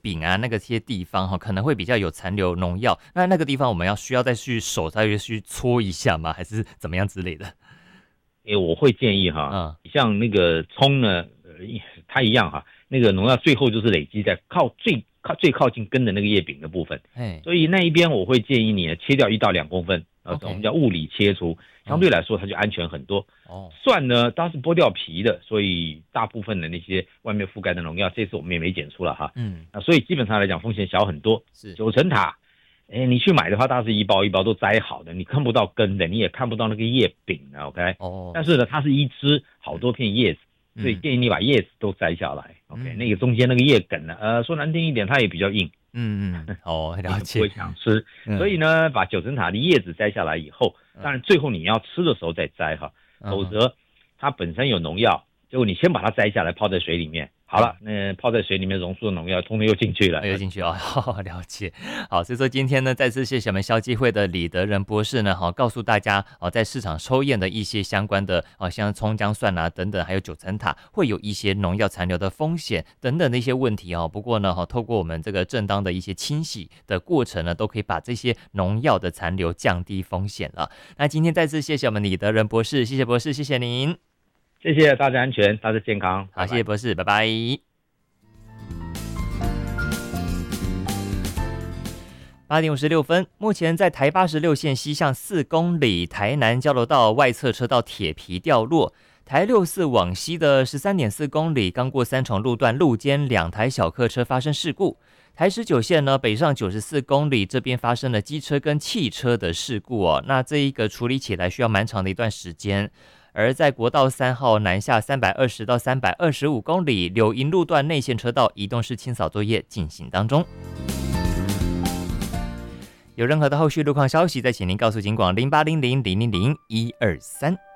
柄啊那个些地方可能会比较有残留农药，那个地方我们需要再去手再去搓一下吗？还是怎么样之类的？ 我会建议哈，像那个葱呢，它一样哈，那个农药最后就是累积在最靠近根的那个叶柄的部分，所以那一边我会建议你切掉1到2公分，我们叫物理切除，相对来说它就安全很多。蒜呢，它是剥掉皮的，所以大部分的那些外面覆盖的农药，这次我们也没检出了哈，所以基本上来讲风险小很多。九层塔，你去买的话，它是一包一包都摘好的，你看不到根的，你也看不到那个叶柄的 ，OK？但是呢，它是一枝好多片叶子，所以建议你把叶子都摘下来 ，OK？那个中间那个叶梗呢，说难听一点，它也比较硬， 了解， 不会想吃，所以呢，把九层塔的叶子摘下来以后，当然最后你要吃的时候再摘哈，否则它本身有农药，结果你先把它摘下来泡在水里面。好了，那泡在水里面溶出的农药，通通又进去了， 又进去了。了解。好，所以说今天呢，再次谢谢我们消基会的李德仁博士呢，告诉大家在市场抽验的一些相关的像葱姜蒜啊等等，还有九层塔会有一些农药残留的风险等等的一些问题不过呢，透过我们这个正当的一些清洗的过程呢，都可以把这些农药的残留降低风险了。那今天再次谢谢我们李德仁博士，谢谢博士，谢谢您。 谢谢大家安全，大家健康。 好，谢谢博士，拜拜。8:56，目前在台86线西向4公里，台南交流道外侧车道铁皮掉落。台64往西的13.4公里，刚过3重路段路肩2台小客车发生事故。台19线呢，北上94公里这边发生了机车跟汽车的事故那这一个处理起来需要蛮长的一段时间。而在国道3号南下320到325公里，柳营路段内线车道移动式清扫作业进行当中。有任何的后续路况消息，再请您告诉警广0800000123。